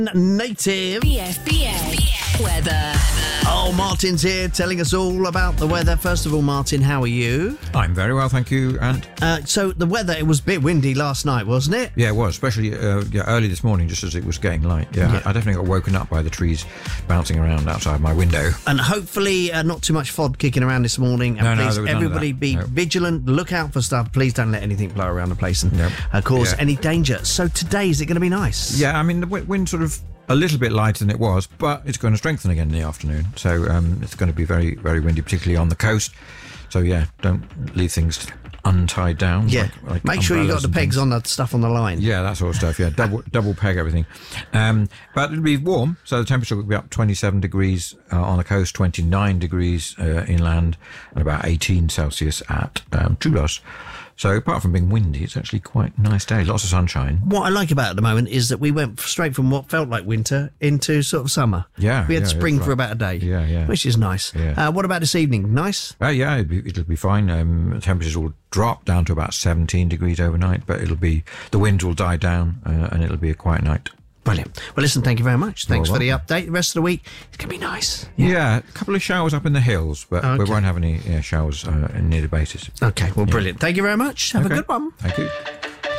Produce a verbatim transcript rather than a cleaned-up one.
Native B F B A weather. Oh, Martin's here telling us all about the weather. First of all, Martin, how are you? I'm very well, thank you. And Uh, so the weather, it was a bit windy last night, wasn't it? yeah, it was, especially uh, yeah, early this morning, just as it was getting light. Yeah, Yeah. I, I definitely got woken up by the trees bouncing around outside my window. And hopefully uh, not too much fog kicking around this morning. And No, no, please, there was none of everybody that. be No. vigilant, look out for stuff. Please don't let anything blow around the place and No. uh, cause Yeah. any danger. So today, is it going to be nice? Yeah, I mean, the wi- wind sort of a little bit lighter than it was, but it's going to strengthen again in the afternoon. So um, it's going to be very, very windy, particularly on the coast. So yeah, don't leave things untied down. Yeah. like- like Make sure you got umbrellas the and pegs things. on the stuff on the line. Yeah, that sort of stuff. Yeah, double double peg everything. Um, but it'll be warm, so the temperature will be up twenty-seven degrees uh, on the coast, twenty-nine degrees uh, inland, and about eighteen Celsius at um, Toulouse. So apart from being windy, it's actually quite a nice day. Lots of sunshine. What I like about it at the moment is that we went straight from what felt like winter into sort of summer. Yeah, We had yeah, spring that's for right. about a day. Yeah, yeah. Which is nice. Yeah. Uh, what about this evening? Nice? Uh, yeah, it'll be, it'll be fine. Um, temperatures will drop down to about seventeen degrees overnight, but it'll be the winds will die down, uh, and it'll be a quiet night. Brilliant. Well, listen, thank you very much. Thanks You're for the update. The rest of the week, it's going to be nice. Yeah. a couple of showers up in the hills, but we Okay. won't have any yeah, showers uh, near the bases. Okay, well, brilliant. Thank you very much. Have a Okay. good one. Thank you.